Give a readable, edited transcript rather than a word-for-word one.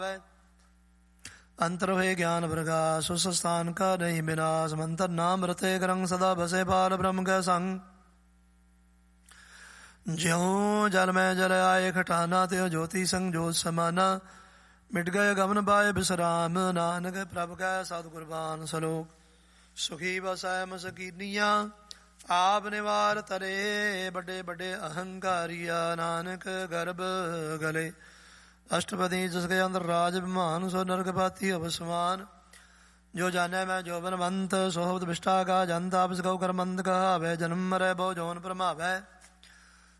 अंतर हुए ज्ञान प्रकाश उस स्थान का नहीं विनाश। मंत्र नाम रते करंग सदा बसे पार ब्रह्म के संग। ज्यों जल में जल आए खटाना त्यो ज्योति संग ज्योत समाना। मिट गए गमन पाए विश्राम नानक प्रभ कै सतगुरबान सलोक। सुखी बसै मसकीनिया आप निवार तरे बड़े बड़े अहंकारिया। नानक गर्भ गले अष्टपदी जिसके अंदर राज विमान सो नरकपाती अवसमान। जो जाने मैं जो बनवंत सोहत विष्टा का जनता आपस गौ कर मंद कहा। जन्म मरे बहु जौन प्रमावै